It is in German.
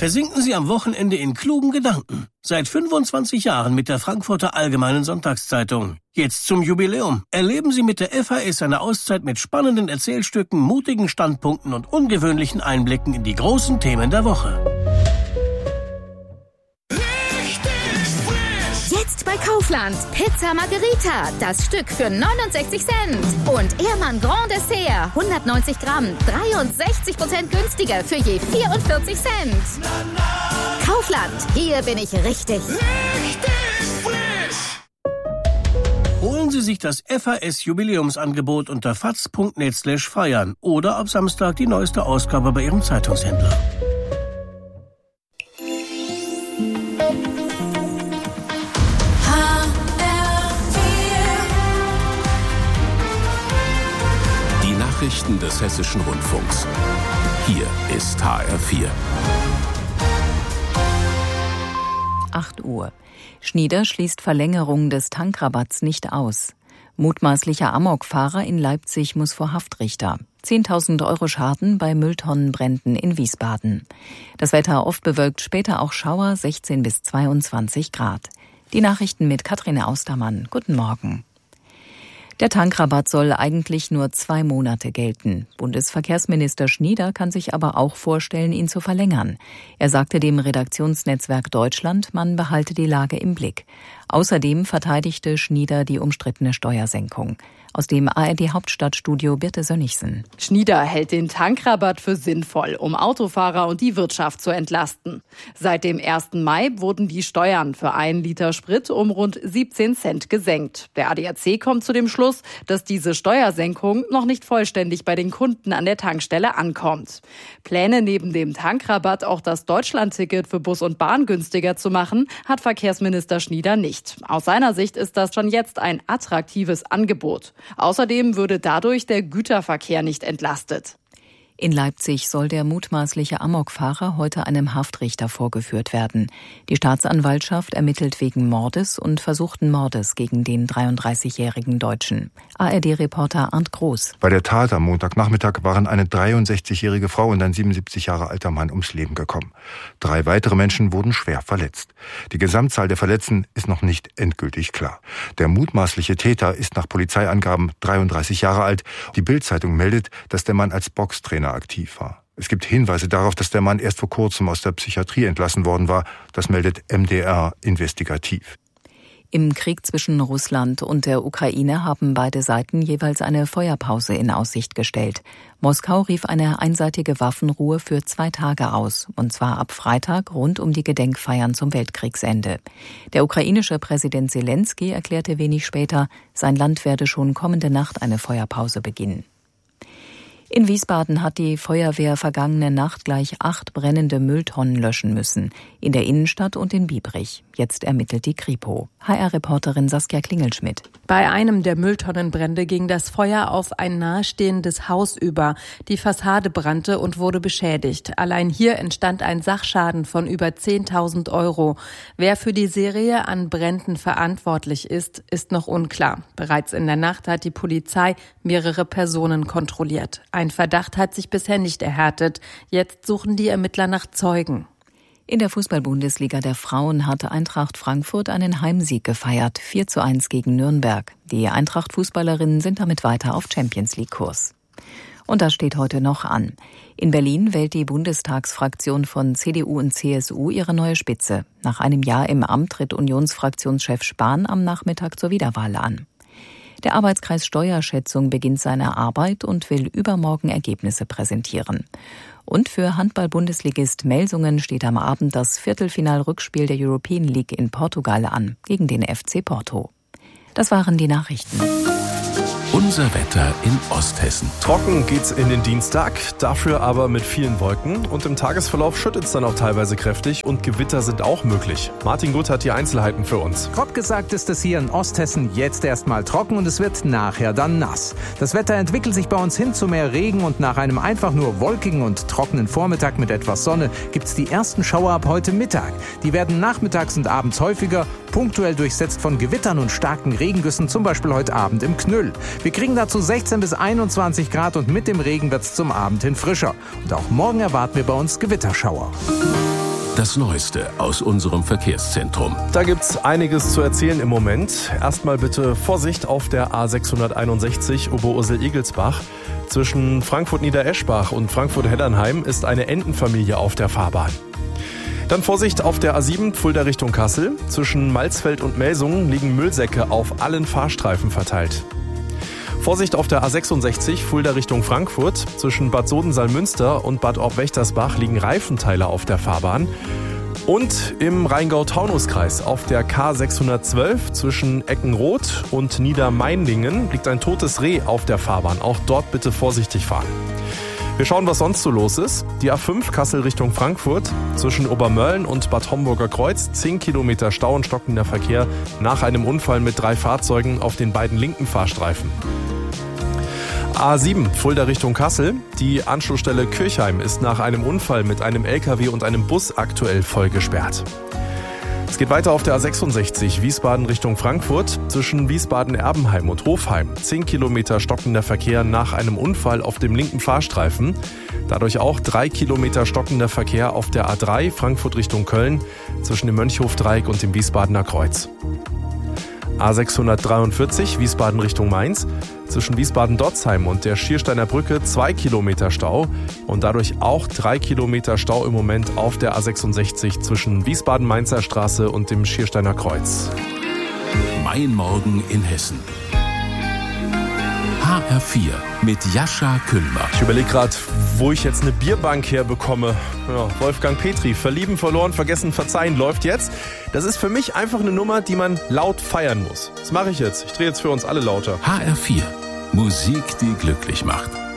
Versinken Sie am Wochenende in klugen Gedanken. Seit 25 Jahren mit der Frankfurter Allgemeinen Sonntagszeitung. Jetzt zum Jubiläum. Erleben Sie mit der FAS eine Auszeit mit spannenden Erzählstücken, mutigen Standpunkten und ungewöhnlichen Einblicken in die großen Themen der Woche. Jetzt bei Kaufland. Pizza Margherita. Das Stück für 69 Cent. Und Ehrmann Grand Dessert. 190 Gramm. 63% günstiger für je 44 Cent. Kaufland. Hier bin ich richtig. Holen Sie sich das FAS-Jubiläumsangebot unter faz.net/feiern oder ab Samstag die neueste Ausgabe bei Ihrem Zeitungshändler. Die Nachrichten des Hessischen Rundfunks. Hier ist HR4. 8 Uhr. Schnieder schließt Verlängerung des Tankrabatts nicht aus. Mutmaßlicher Amokfahrer in Leipzig muss vor Haftrichter. 10.000 Euro Schaden bei Mülltonnenbränden in Wiesbaden. Das Wetter oft bewölkt, später auch Schauer, 16 bis 22 Grad. Die Nachrichten mit Katrin Austermann. Guten Morgen. Der Tankrabatt soll eigentlich nur 2 Monate gelten. Bundesverkehrsminister Schnieder kann sich aber auch vorstellen, ihn zu verlängern. Er sagte dem Redaktionsnetzwerk Deutschland, man behalte die Lage im Blick. Außerdem verteidigte Schnieder die umstrittene Steuersenkung. Aus dem ARD-Hauptstadtstudio Birte Sönnigsen. Schnieder hält den Tankrabatt für sinnvoll, um Autofahrer und die Wirtschaft zu entlasten. Seit dem 1. Mai wurden die Steuern für 1 Liter Sprit um rund 17 Cent gesenkt. Der ADAC kommt zu dem Schluss, dass diese Steuersenkung noch nicht vollständig bei den Kunden an der Tankstelle ankommt. Pläne, neben dem Tankrabatt auch das Deutschlandticket für Bus und Bahn günstiger zu machen, hat Verkehrsminister Schnieder nicht. Aus seiner Sicht ist das schon jetzt ein attraktives Angebot. Außerdem würde dadurch der Güterverkehr nicht entlastet. In Leipzig soll der mutmaßliche Amokfahrer heute einem Haftrichter vorgeführt werden. Die Staatsanwaltschaft ermittelt wegen Mordes und versuchten Mordes gegen den 33-jährigen Deutschen. ARD-Reporter Arndt Groß. Bei der Tat am Montagnachmittag waren eine 63-jährige Frau und ein 77 Jahre alter Mann ums Leben gekommen. 3 weitere Menschen wurden schwer verletzt. Die Gesamtzahl der Verletzten ist noch nicht endgültig klar. Der mutmaßliche Täter ist nach Polizeiangaben 33 Jahre alt. Die Bild-Zeitung meldet, dass der Mann als Boxtrainer aktiv war. Es gibt Hinweise darauf, dass der Mann erst vor kurzem aus der Psychiatrie entlassen worden war. Das meldet MDR investigativ. Im Krieg zwischen Russland und der Ukraine haben beide Seiten jeweils eine Feuerpause in Aussicht gestellt. Moskau rief eine einseitige Waffenruhe für 2 Tage aus, und zwar ab Freitag rund um die Gedenkfeiern zum Weltkriegsende. Der ukrainische Präsident Selenskyj erklärte wenig später, sein Land werde schon kommende Nacht eine Feuerpause beginnen. In Wiesbaden hat die Feuerwehr vergangene Nacht gleich 8 brennende Mülltonnen löschen müssen. In der Innenstadt und in Biebrich. Jetzt ermittelt die Kripo. HR-Reporterin Saskia Klingelschmidt. Bei einem der Mülltonnenbrände ging das Feuer auf ein nahestehendes Haus über. Die Fassade brannte und wurde beschädigt. Allein hier entstand ein Sachschaden von über 10.000 Euro. Wer für die Serie an Bränden verantwortlich ist, ist noch unklar. Bereits in der Nacht hat die Polizei mehrere Personen kontrolliert. Ein Verdacht hat sich bisher nicht erhärtet. Jetzt suchen die Ermittler nach Zeugen. In der Fußball-Bundesliga der Frauen hatte Eintracht Frankfurt einen Heimsieg gefeiert, 4:1 gegen Nürnberg. Die Eintracht-Fußballerinnen sind damit weiter auf Champions-League-Kurs. Und das steht heute noch an. In Berlin wählt die Bundestagsfraktion von CDU und CSU ihre neue Spitze. Nach einem Jahr im Amt tritt Unionsfraktionschef Spahn am Nachmittag zur Wiederwahl an. Der Arbeitskreis Steuerschätzung beginnt seine Arbeit und will übermorgen Ergebnisse präsentieren. Und für Handball-Bundesligist Melsungen steht am Abend das Viertelfinal-Rückspiel der European League in Portugal an, gegen den FC Porto. Das waren die Nachrichten. Unser Wetter in Osthessen. Trocken geht's in den Dienstag, dafür aber mit vielen Wolken. Und im Tagesverlauf schüttet es dann auch teilweise kräftig und Gewitter sind auch möglich. Martin Gutt hat die Einzelheiten für uns. Grob gesagt ist es hier in Osthessen jetzt erstmal trocken und es wird nachher dann nass. Das Wetter entwickelt sich bei uns hin zu mehr Regen und nach einem einfach nur wolkigen und trockenen Vormittag mit etwas Sonne gibt's die ersten Schauer ab heute Mittag. Die werden nachmittags und abends häufiger, punktuell durchsetzt von Gewittern und starken Regengüssen, zum Beispiel heute Abend im Knüll. Wir kriegen dazu 16 bis 21 Grad und mit dem Regen wird's zum Abend hin frischer. Und auch morgen erwarten wir bei uns Gewitterschauer. Das Neueste aus unserem Verkehrszentrum. Da gibt's einiges zu erzählen im Moment. Erstmal bitte Vorsicht auf der A661 Oberursel-Igelsbach. Zwischen Frankfurt-Niedereschbach und Frankfurt-Heddernheim ist eine Entenfamilie auf der Fahrbahn. Dann Vorsicht auf der A7 Fulda Richtung Kassel. Zwischen Malzfeld und Melsungen liegen Müllsäcke auf allen Fahrstreifen verteilt. Vorsicht auf der A66 Fulda Richtung Frankfurt. Zwischen Bad Soden-Salmünster und Bad Orb-Wächtersbach liegen Reifenteile auf der Fahrbahn. Und im Rheingau-Taunus-Kreis auf der K612 zwischen Eckenroth und Niedermeinlingen liegt ein totes Reh auf der Fahrbahn. Auch dort bitte vorsichtig fahren. Wir schauen, was sonst so los ist. Die A5 Kassel Richtung Frankfurt. Zwischen Obermölln und Bad Homburger Kreuz 10 Kilometer Stau und stockender Verkehr nach einem Unfall mit 3 Fahrzeugen auf den beiden linken Fahrstreifen. A7 Fulda Richtung Kassel. Die Anschlussstelle Kirchheim ist nach einem Unfall mit einem LKW und einem Bus aktuell voll gesperrt. Es geht weiter auf der A66 Wiesbaden Richtung Frankfurt. Zwischen Wiesbaden-Erbenheim und Hofheim 10 Kilometer stockender Verkehr nach einem Unfall auf dem linken Fahrstreifen. Dadurch auch 3 Kilometer stockender Verkehr auf der A3 Frankfurt Richtung Köln zwischen dem Mönchhofdreieck und dem Wiesbadener Kreuz. A643 Wiesbaden Richtung Mainz. Zwischen Wiesbaden-Dotzheim und der Schiersteiner Brücke 2 Kilometer Stau und dadurch auch 3 Kilometer Stau im Moment auf der A66 zwischen Wiesbaden-Mainzer Straße und dem Schiersteiner Kreuz. Mein Morgen in Hessen. HR4 mit Jascha Kühlmer. Ich überlege gerade, wo ich jetzt eine Bierbank herbekomme. Ja, Wolfgang Petri, verlieben, verloren, vergessen, verzeihen läuft jetzt. Das ist für mich einfach eine Nummer, die man laut feiern muss. Das mache ich jetzt. Ich drehe jetzt für uns alle lauter. HR4. Musik, die glücklich macht.